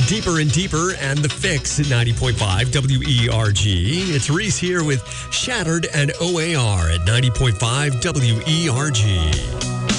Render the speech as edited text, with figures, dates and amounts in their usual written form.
Deeper and Deeper and The Fix at 90.5 WERG. It's Reese here with Shattered and OAR at 90.5 WERG.